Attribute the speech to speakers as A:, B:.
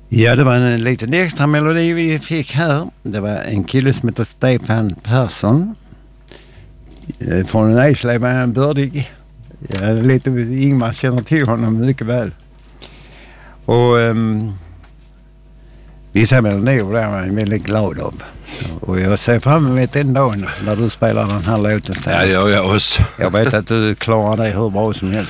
A: Ja, det var en liten extra melodi vi fick här. Det var en kille som heter Stefan Persson. Från en Eslöv är han bördig. Ja, lite Ingmar känner till honom mycket väl. Och vissa melodier var jag väldigt glad av. Och jag ser fram emot en dag när du spelar den här låten.
B: Ja, det gör jag också.
A: Jag vet att du klarar dig hur bra som helst.